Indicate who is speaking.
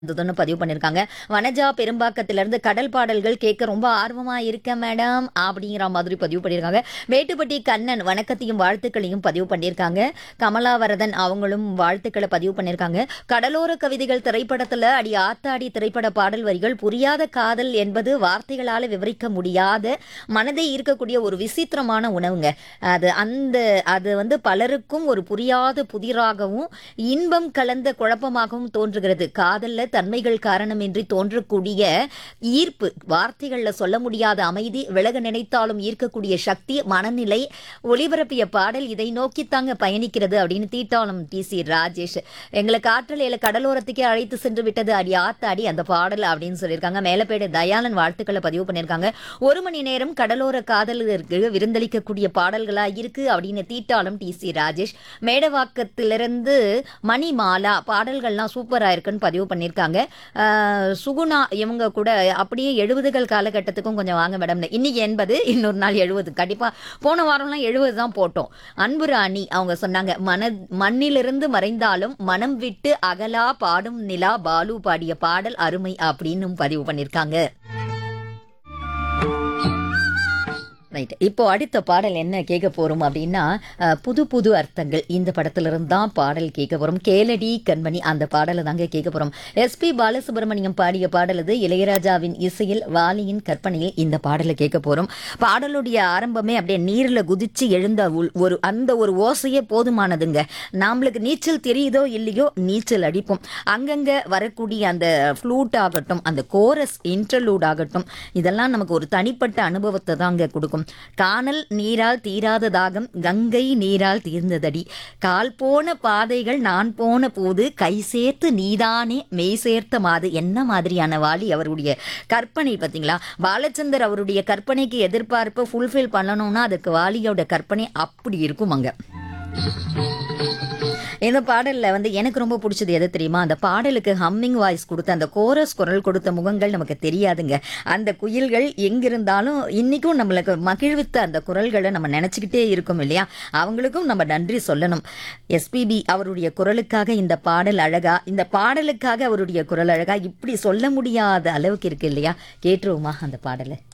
Speaker 1: இருந்ததுன்னு பதிவு பண்ணியிருக்காங்க. வனஜா பெரும்பாக்கத்திலிருந்து கடல் பாடல்கள் கேட்க ரொம்ப ஆர்வமா இருக்கேன் மேடம் அப்படிங்கிற மாதிரி பதிவு பண்ணியிருக்காங்க. மேட்டுப்பட்டி கண்ணன் வணக்கத்தையும் வாழ்த்துக்களையும் பதிவு பண்ணியிருக்காங்க. கமலாவரதன் அவங்களும் வாழ்த்துக்களை பதிவு பண்ணியிருக்காங்க. கடலோர கவிதைகள் திரைப்படத்துல அடி ஆத்தாடி திரைப்பட பாடல் வரிகள் புரியாத காதல் என்பது வார்த்தைகளால விவரிக்க முடியாத மனதை ஈர்க்கக்கூடிய ஒரு விசித்திரமான உணவுங்க. அது வந்து பலருக்கும் ஒரு புரியாத புதிராகவும் இன்பம் கலந்த குழப்பமாகவும் தோன்றுகிறது. காதல்ல தன்மைகள் காரணமின்றி தோன்றக்கூடிய ஈர்ப்பு, வார்த்தைகள்ல சொல்ல முடியாத அமைதி, விலக நினைத்தாலும் ஈர்க்கக்கூடிய சக்தி, மனநிலை, ஒளிபரப்பிய பாடல் இதை நோக்கித்தாங்க பயணிக்கிறது அப்படின்னு தீட்டாளம் டி.சி. ராஜேஷ் எங்களை காற்றலையில கடலோரத்துக்கே அழைத்து சென்று விட்டது அடி ஆத்தாடி அந்த பாடல் அப்படின்னு சொல்லியிருக்காங்க. மேலப்பேடு தயாளன் வாழ்த்துக்களை பதிவு பண்ணியிருக்காங்க. 1 மணி நேரம் கடலோர காதலருக்கு விருந்தளிக்கக்கூடிய பாடல்களா இருக்கு அப்படின்னு தீட்டாளம் டி.சி. ராஜேஷ். மேடவாக்கத்திலிருந்து மணிமாலா பாடல்கள்லாம் சூப்பரா இருக்குன்னு பதிவு பண்ணியிருக்காங்க. சுகுணா இவங்க கூட அப்படியே 70கள் காலகட்டத்துக்கும் கொஞ்சம் வாங்க மேடம், இன்னைக்கு 80 இன்னொரு நாள் 70. கண்டிப்பா போன வாரம்லாம் 70 தான் போட்டோம். அன்பு ராணி அவங்க சொன்னாங்க, மண்ணிலிருந்து மறைந்தாலும் மனம் விட்டு அகலா பாடும் நிலா பாலு பாடிய பாடல் அருமை அப்படின்னு பதிவு பண்ணியிருக்காங்க. ரைட், இப்போ அடுத்த பாடல் என்ன கேட்க போறோம் அப்படின்னா புது புது அர்த்தங்கள் இந்த படத்திலிருந்து தான் பாடல் கேட்க போறோம். கேளடி கண்மணி அந்த பாடலை தாங்க கேட்க போறோம். எஸ்பி பாலசுப்ரமணியம் பாடிய பாடல் இது. இளையராஜாவின் இசையில் வாலியின் கற்பனையில் இந்த பாடலை கேட்க போறோம். பாடலுடைய ஆரம்பமே அப்படியே நீர்ல குதிச்சு எழுந்த அந்த ஒரு ஓசையே போதுமானதுங்க. நம்மளுக்கு நீச்சல் தெரியுதோ இல்லையோ நீச்சல் அடிப்போம். அங்கங்க வரக்கூடிய அந்த ஃப்ளூட் ஆகட்டும், அந்த கோரஸ் இன்டர்லூட் ஆகட்டும், இதெல்லாம் நமக்கு ஒரு தனிப்பட்ட அனுபவத்தை தாங்க கொடுக்கும். கானல் நீரால் தீராத தாகம் கங்கை நீரால் தீர்ந்ததடி, கால் போன பாதைகள் நான் போன போது கை சேர்த்து நீதானே மெய் சேர்த்த மாது. என்ன மாதிரியான வாலி அவருடைய கற்பனை பார்த்தீங்களா? பாலச்சந்தர் அவருடைய கற்பனைக்கு எதிர்பார்ப்பை ஃபுல்ஃபில் பண்ணணும்னா அதுக்கு வாலியோட கற்பனை அப்படி இருக்கும் அங்க. இந்த பாடலில் வந்து எனக்கு ரொம்ப பிடிச்சது எது தெரியுமா? அந்த பாடலுக்கு ஹம்மிங் வாய்ஸ் கொடுத்த அந்த கோரஸ் குரல் கொடுத்த முகங்கள் நமக்கு தெரியாதுங்க. அந்த குயில்கள் எங்கிருந்தாலும் இன்னைக்கும் நம்மளுக்கு மகிழ்வித்த அந்த குரல்களை நம்ம நினச்சிக்கிட்டே இருக்கோம் இல்லையா? அவங்களுக்கும் நம்ம நன்றி சொல்லணும். எஸ்பிபி அவருடைய குரலுக்காக இந்த பாடல் அழகா, இந்த பாடலுக்காக அவருடைய குரல் அழகா, இப்படி சொல்ல முடியாத அளவுக்கு இருக்கு இல்லையா? கேட்டுருவோமா அந்த பாடலை?